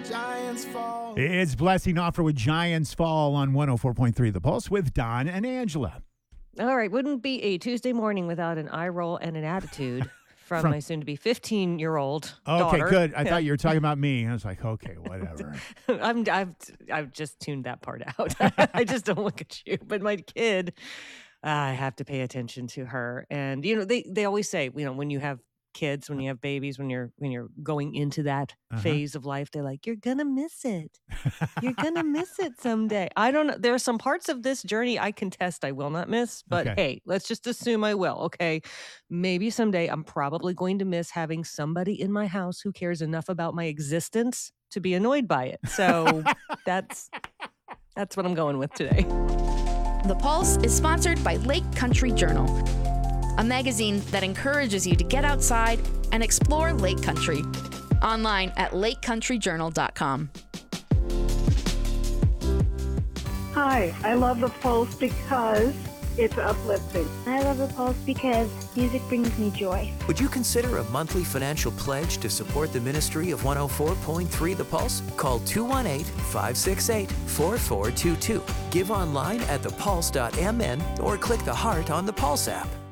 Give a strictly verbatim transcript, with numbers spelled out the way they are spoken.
Giants fall. It's Blessing Offer with Giants Fall on one oh four point three The Pulse with Don and Angela. All right, wouldn't be a Tuesday morning without an eye roll and an attitude from, From- my soon-to-be fifteen-year-old Okay, daughter. good. I Yeah. thought you were talking about me. I was like, okay, whatever. I'm, I've, I've just tuned that part out. I just don't look at you. But my kid, I have to pay attention to her. And, you know, they, they always say, you know, when you have kids, when you have babies, when you're when you're going into that Uh-huh. phase of life, they're like, you're gonna miss it. You're gonna miss it someday. I don't know. There are some parts of this journey I contest I will not miss, but Okay. hey, let's just assume I will. Okay. Maybe someday I'm probably going to miss having somebody in my house who cares enough about my existence to be annoyed by it. So that's that's what I'm going with today. The Pulse is sponsored by Lake Country Journal, a magazine that encourages you to get outside and explore Lake Country. Online at lake country journal dot com. Hi, I love the Pulse because it's uplifting. I love the Pulse because music brings me joy. Would you consider a monthly financial pledge to support the ministry of one oh four point three The Pulse? Call two one eight, five six eight, four four two two. Give online at the pulse dot m n or click the heart on the Pulse app.